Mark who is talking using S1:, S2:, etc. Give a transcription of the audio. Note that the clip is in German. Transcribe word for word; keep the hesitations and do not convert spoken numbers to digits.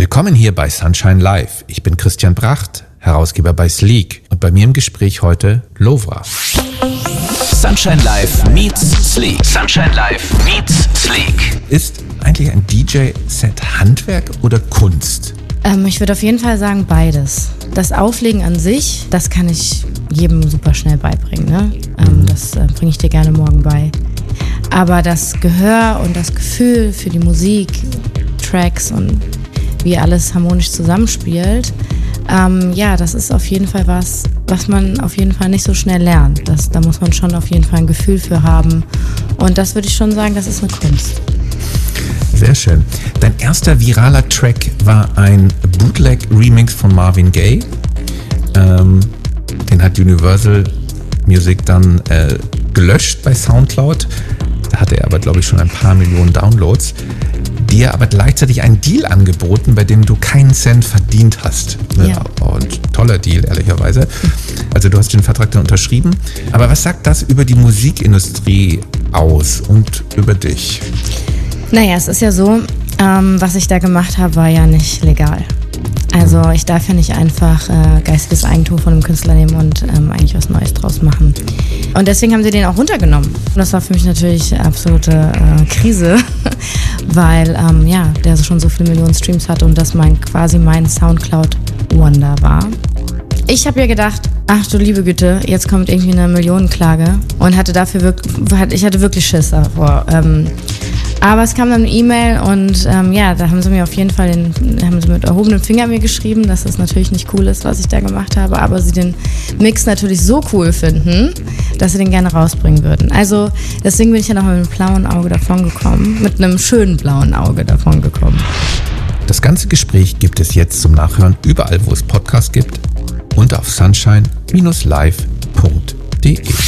S1: Willkommen hier bei Sunshine Live. Ich bin Christian Bracht, Herausgeber bei Sleek. Und bei mir im Gespräch heute Lovra.
S2: Sunshine Live meets Sleek. Sunshine Live meets Sleek.
S1: Ist eigentlich ein D J-Set Handwerk oder Kunst?
S3: Ähm, ich würde auf jeden Fall sagen beides. Das Auflegen an sich, das kann ich jedem super schnell beibringen. Ne? Ähm, das äh, bringe ich dir gerne morgen bei. Aber das Gehör und das Gefühl für die Musik, Tracks und wie alles harmonisch zusammenspielt, ähm, ja, das ist auf jeden Fall was, was man auf jeden Fall nicht so schnell lernt. Das, da muss man schon auf jeden Fall ein Gefühl für haben. Und das würde ich schon sagen, das ist eine Kunst.
S1: Sehr schön. Dein erster viraler Track war ein Bootleg-Remix von Marvin Gaye. Ähm, den hat Universal Music dann äh, gelöscht bei Soundcloud. Da hatte er aber, glaube ich, schon ein paar Millionen Downloads. Dir aber gleichzeitig einen Deal angeboten, bei dem du keinen Cent verdient hast.
S3: Ja.
S1: Und toller Deal, ehrlicherweise. Also du hast den Vertrag dann unterschrieben. Aber was sagt das über die Musikindustrie aus und über dich?
S3: Naja, es ist ja so, ähm, was ich da gemacht habe, war ja nicht legal. Also ich darf ja nicht einfach äh, geistiges Eigentum von einem Künstler nehmen und ähm, eigentlich was Neues draus machen. Und deswegen haben sie den auch runtergenommen. Und das war für mich natürlich absolute äh, Krise, weil ähm, ja, der schon so viele Millionen Streams hat und das mein, quasi mein Soundcloud-Wonder war. Ich habe ja gedacht, ach du liebe Güte, jetzt kommt irgendwie eine Millionenklage und hatte dafür wirklich, ich hatte wirklich Schiss davor. Ähm, Aber es kam dann eine E-Mail und ähm, ja, da haben sie mir auf jeden Fall den, haben sie mit erhobenem Finger mir geschrieben, dass das natürlich nicht cool ist, was ich da gemacht habe, aber sie den Mix natürlich so cool finden, dass sie den gerne rausbringen würden. Also deswegen bin ich ja noch mit einem blauen Auge davon gekommen, mit einem schönen blauen Auge davon gekommen.
S1: Das ganze Gespräch gibt es jetzt zum Nachhören überall, wo es Podcasts gibt und auf sunshine Bindestrich live Punkt de.